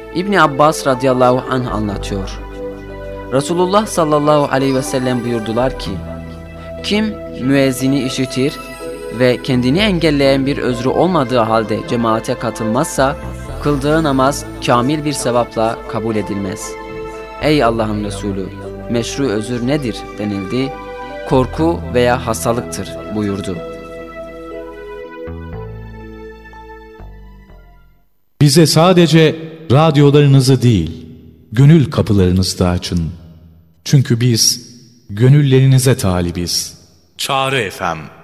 İbni Abbas radıyallahu anh anlatıyor. Resulullah sallallahu aleyhi ve sellem buyurdular ki, kim müezzini işitir ve kendini engelleyen bir özrü olmadığı halde cemaate katılmazsa, kıldığı namaz kamil bir sevapla kabul edilmez. Ey Allah'ın Resulü, meşru özür nedir denildi. Korku veya hastalıktır buyurdu. Bize sadece radyolarınızı değil, gönül kapılarınızı da açın. Çünkü biz gönüllerinize talibiz. Çağrı FM